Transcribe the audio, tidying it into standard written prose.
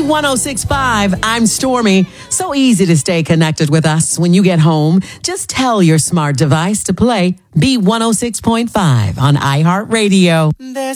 B1065. I'm Stormy. So easy to stay connected with us when you get home. Just tell your smart device to play B106.5 on iHeartRadio. There's